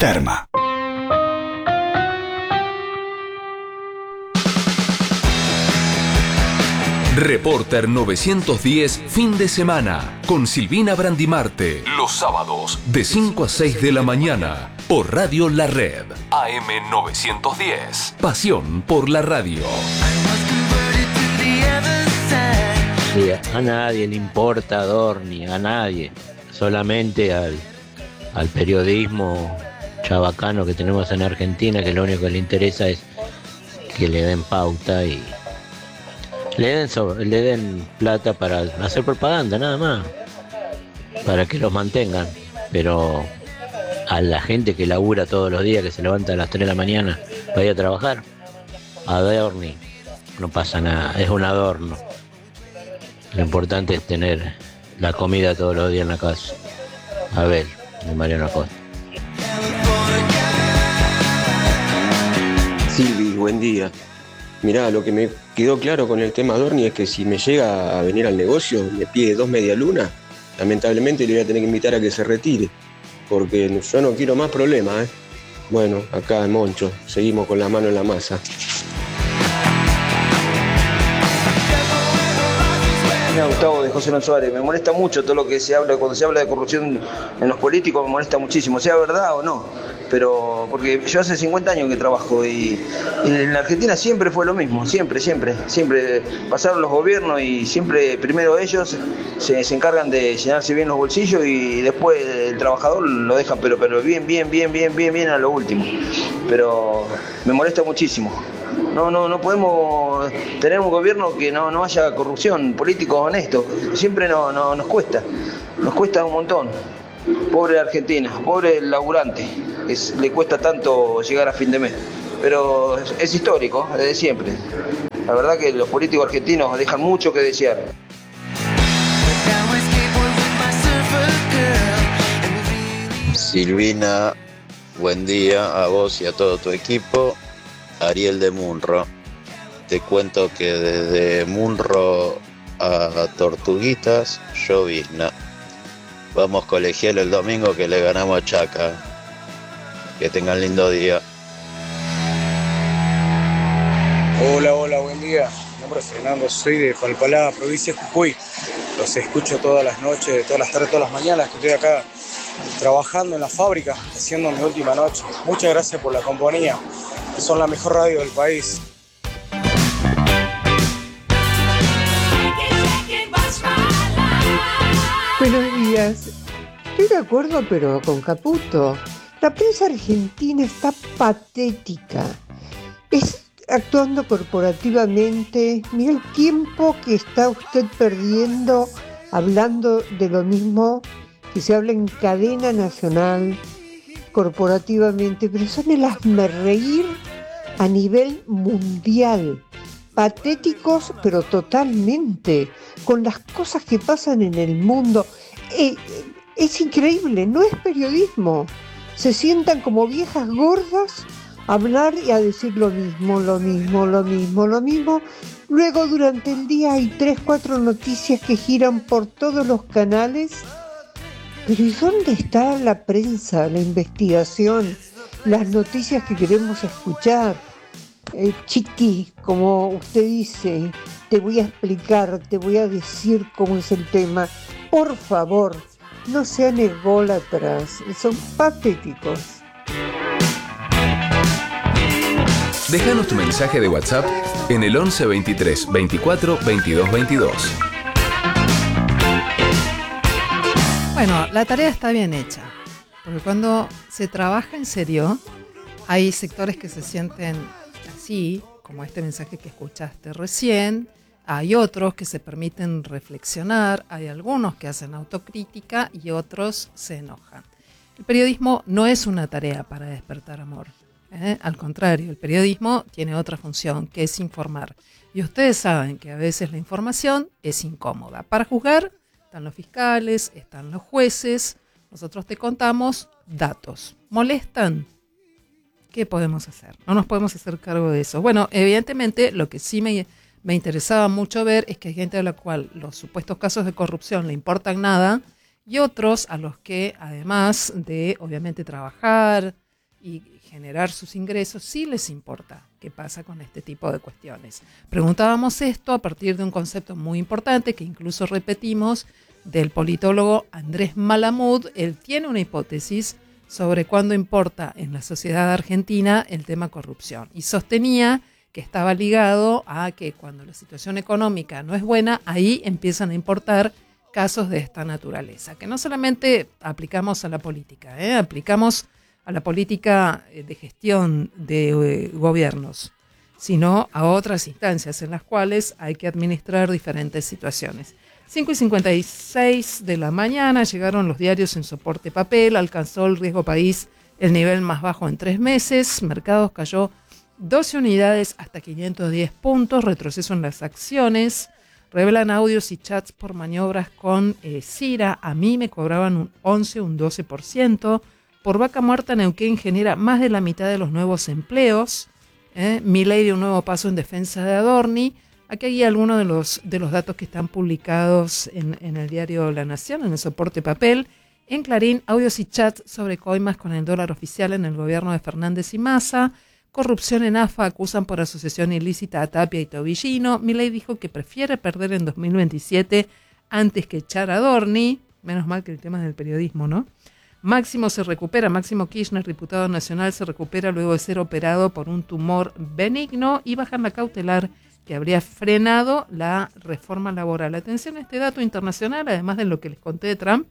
Terma. Reporter 910, fin de semana, con Silvina Brandimarte. Los sábados, de 5 a 6 de la mañana, por Radio La Red. AM 910. Pasión por la radio. Sí, a nadie le importa Adorni, a nadie. Solamente al periodismo chabacano que tenemos en Argentina, que lo único que le interesa es que le den pauta y le den plata para hacer propaganda, nada más, para que los mantengan. Pero a la gente que labura todos los días, que se levanta a las 3 de la mañana para ir a trabajar, Adorni, no pasa nada, es un adorno. Lo importante es tener la comida todos los días en la casa. Abel, de Mariano Acosta. Silvi, buen día. Mirá, lo que me quedó claro con el tema Adorni es que si me llega a venir al negocio, me pide 2 medialunas, lamentablemente le voy a tener que invitar a que se retire, porque yo no quiero más problemas, ¿eh? Bueno, acá en Moncho, seguimos con la mano en la masa. Mira, Gustavo, de José Luis Suárez, me molesta mucho todo lo que se habla, cuando se habla de corrupción en los políticos, me molesta muchísimo, sea verdad o no, pero porque yo hace 50 años que trabajo y en la Argentina siempre fue lo mismo, siempre pasaron los gobiernos y siempre primero ellos se encargan de llenarse bien los bolsillos y después el trabajador lo dejan pero bien a lo último, pero me molesta muchísimo. No podemos tener un gobierno que no haya corrupción, políticos honestos. Siempre nos cuesta un montón. Pobre Argentina, pobre el laburante, le cuesta tanto llegar a fin de mes. Pero es histórico, desde siempre. La verdad que los políticos argentinos dejan mucho que desear. Silvina, buen día a vos y a todo tu equipo. Ariel de Munro. Te cuento que desde Munro a Tortuguitas llovizna. Vamos colegial el domingo que le ganamos a Chaca. Que tengan lindo día. Hola, buen día. Mi nombre es Fernando, soy de Palpalá, provincia de Jujuy. Los escucho todas las noches, todas las tardes, todas las mañanas que estoy acá trabajando en la fábrica, haciendo mi última noche. Muchas gracias por la compañía. Son la mejor radio del país. Buenos días. Estoy de acuerdo, pero con Caputo. La prensa argentina está patética. Es actuando corporativamente. Mira el tiempo que está usted perdiendo hablando de lo mismo que se habla en cadena nacional, corporativamente, pero son el hazmerreír a nivel mundial. Patéticos, pero totalmente, con las cosas que pasan en el mundo. Es increíble, no es periodismo. Se sientan como viejas gordas a hablar y a decir lo mismo. Luego durante el día hay 3, 4 noticias que giran por todos los canales. Pero ¿y dónde está la prensa, la investigación, las noticias que queremos escuchar? Chiqui, como usted dice, te voy a explicar, te voy a decir cómo es el tema. Por favor, no sean ególatras, son patéticos. Déjanos tu mensaje de WhatsApp en el 11 23 24 22 22. Bueno, la tarea está bien hecha, porque cuando se trabaja en serio, hay sectores que se sienten así, como este mensaje que escuchaste recién, hay otros que se permiten reflexionar, hay algunos que hacen autocrítica y otros se enojan. El periodismo no es una tarea para despertar amor, al contrario, el periodismo tiene otra función, que es informar. Y ustedes saben que a veces la información es incómoda. Para juzgar están los fiscales, están los jueces, nosotros te contamos datos. ¿Molestan? ¿Qué podemos hacer? No nos podemos hacer cargo de eso. Bueno, evidentemente lo que sí me interesaba mucho ver es que hay gente a la cual los supuestos casos de corrupción le importan nada y otros a los que además de obviamente trabajar, y generar sus ingresos, sí les importa qué pasa con este tipo de cuestiones. Preguntábamos esto a partir de un concepto muy importante que incluso repetimos del politólogo Andrés Malamud. Él tiene una hipótesis sobre cuándo importa en la sociedad argentina el tema corrupción y sostenía que estaba ligado a que cuando la situación económica no es buena, ahí empiezan a importar casos de esta naturaleza, que no solamente aplicamos a la política, aplicamos a la política de gestión de gobiernos, sino a otras instancias en las cuales hay que administrar diferentes situaciones. 5:56 de la mañana llegaron los diarios en soporte papel, alcanzó el riesgo país el nivel más bajo en 3 meses, mercados cayó 12 unidades hasta 510 puntos, retroceso en las acciones, revelan audios y chats por maniobras con Cira, a mí me cobraban un 11, un 12%, por Vaca Muerta Neuquén genera más de la mitad de los nuevos empleos, Milei dio un nuevo paso en defensa de Adorni. Aquí hay algunos de los datos que están publicados en el diario La Nación, en el soporte papel. En Clarín, audios y chats sobre coimas con el dólar oficial en el gobierno de Fernández y Massa. Corrupción en AFA, acusan por asociación ilícita a Tapia y Tobillino. Milei dijo que prefiere perder en 2027 antes que echar a Adorni. Menos mal que el tema es del periodismo, ¿no? Máximo se recupera, Máximo Kirchner, diputado nacional, se recupera luego de ser operado por un tumor benigno y bajan la cautelar que habría frenado la reforma laboral. Atención a este dato internacional, además de lo que les conté de Trump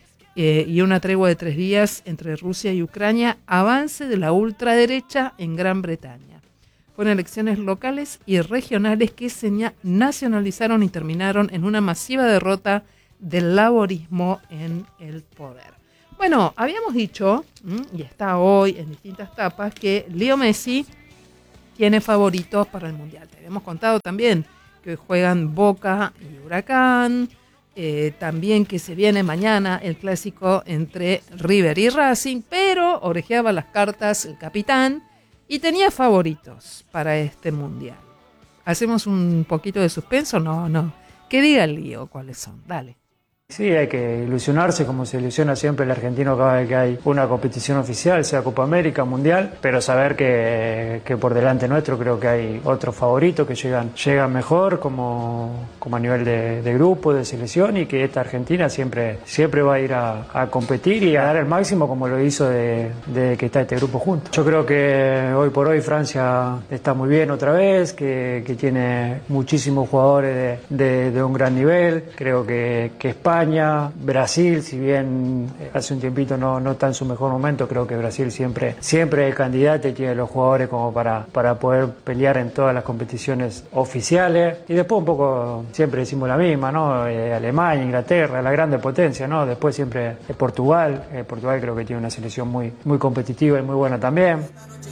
y una tregua de 3 días entre Rusia y Ucrania, avance de la ultraderecha en Gran Bretaña. Fueron elecciones locales y regionales que se nacionalizaron y terminaron en una masiva derrota del laborismo en el poder. Bueno, habíamos dicho, y está hoy en distintas tapas, que Leo Messi tiene favoritos para el Mundial. Te habíamos contado también que hoy juegan Boca y Huracán, también que se viene mañana el clásico entre River y Racing, pero orejeaba las cartas el capitán y tenía favoritos para este Mundial. ¿Hacemos un poquito de suspenso? No. Que diga el Lío cuáles son, dale. Sí, hay que ilusionarse como se ilusiona siempre el argentino cada vez que hay una competición oficial, sea Copa América, Mundial, pero saber que por delante nuestro creo que hay otros favoritos que llegan mejor como a nivel de grupo, de selección, y que esta Argentina siempre va a ir a competir y a dar el máximo como lo hizo de que está este grupo junto. Yo creo que hoy por hoy Francia está muy bien otra vez, que tiene muchísimos jugadores de un gran nivel, creo que España, Brasil, si bien hace un tiempito no está en su mejor momento, creo que Brasil siempre es candidato y tiene los jugadores como para poder pelear en todas las competiciones oficiales. Y después un poco siempre decimos la misma, ¿no? Alemania, Inglaterra, la grande potencia, ¿no? Después siempre Portugal. Portugal creo que tiene una selección muy competitiva y muy buena también.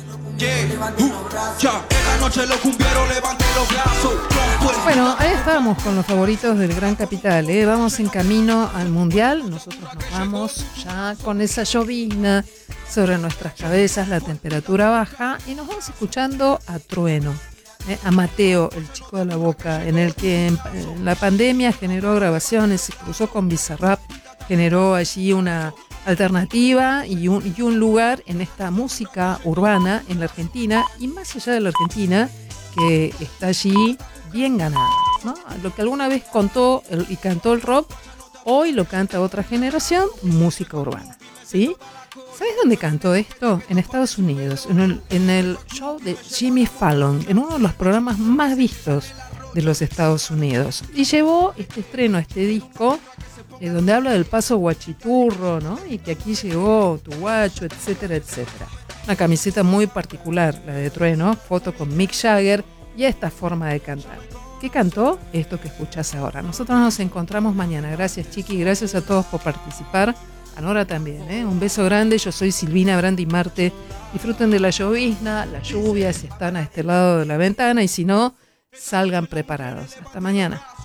Bueno, ahí estábamos con los favoritos del Gran Capital, ¿eh? Vamos en camino al Mundial, nosotros nos vamos ya con esa llovizna sobre nuestras cabezas, la temperatura baja, y nos vamos escuchando a Trueno, a Mateo, el chico de la Boca, en el que en la pandemia generó grabaciones, se cruzó con Bizarrap, generó allí una alternativa y un lugar en esta música urbana en la Argentina, y más allá de la Argentina, que está allí bien ganada, ¿no? Lo que alguna vez contó y cantó el rock, hoy lo canta otra generación, música urbana, ¿sí? ¿Sabes dónde cantó esto? En Estados Unidos, en el show de Jimmy Fallon, en uno de los programas más vistos de los Estados Unidos. Y llevó este estreno, este disco, donde habla del paso guachiturro, ¿no? Y que aquí llegó tu guacho, etcétera, etcétera. Una camiseta muy particular, la de Trueno, foto con Mick Jagger y esta forma de cantar. ¿Qué cantó? Esto que escuchás ahora. Nosotros nos encontramos mañana. Gracias, Chiqui, gracias a todos por participar. A Nora también, ¿eh? Un beso grande. Yo soy Silvina Brandi Marte. Disfruten de la llovizna, la lluvia, si están a este lado de la ventana, y si no, salgan preparados. Hasta mañana.